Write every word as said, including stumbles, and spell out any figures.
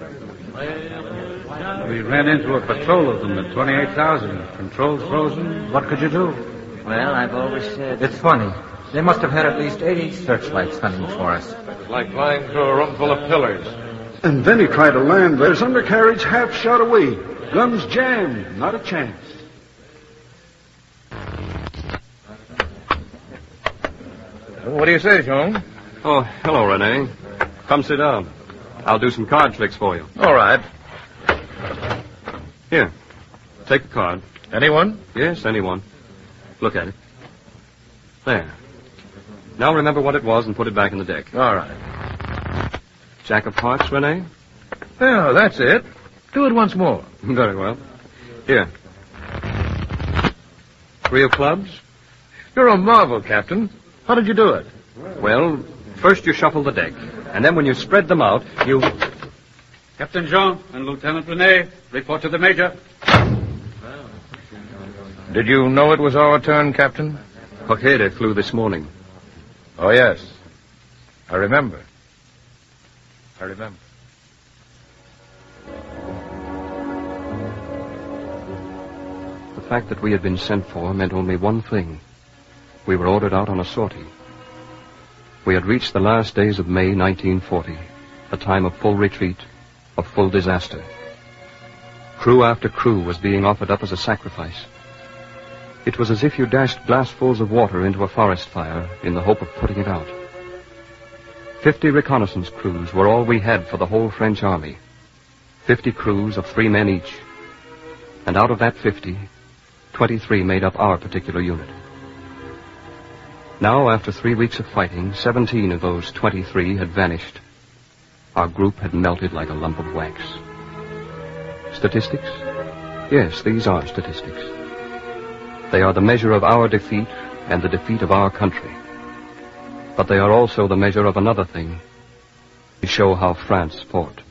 We ran into a patrol of them at twenty-eight thousand. Controls frozen. What could you do? Well, I've always said... It's funny. They must have had at least eighty searchlights hunting for us. It's like flying through a room full of pillars. And then he tried to land. There's undercarriage half shot away. Guns jammed. Not a chance. What do you say, Jean? Oh, hello, Rene. Come sit down. I'll do some card tricks for you. All right. Here. Take the card. Anyone? Yes, anyone. Look at it. There. Now remember what it was and put it back in the deck. All right. Jack of hearts, Rene? Yeah, that's it. Do it once more. Very well. Here. Three of clubs? You're a marvel, Captain. How did you do it? Well, first you shuffle the deck, and then when you spread them out, you... Captain Jean and Lieutenant Rene, report to the Major. Did you know it was our turn, Captain? Ojeda flew this morning. Oh, yes. I remember. I remember. The fact that we had been sent for meant only one thing. We were ordered out on a sortie. We had reached the last days of May nineteen forty, a time of full retreat, of full disaster. Crew after crew was being offered up as a sacrifice. It was as if you dashed glassfuls of water into a forest fire in the hope of putting it out. Fifty reconnaissance crews were all we had for the whole French army. Fifty crews of three men each. And out of that fifty, twenty-three made up our particular unit. Now, after three weeks of fighting, seventeen of those twenty-three had vanished. Our group had melted like a lump of wax. Statistics? Yes, these are statistics. They are the measure of our defeat and the defeat of our country. But they are also the measure of another thing. They show how France fought.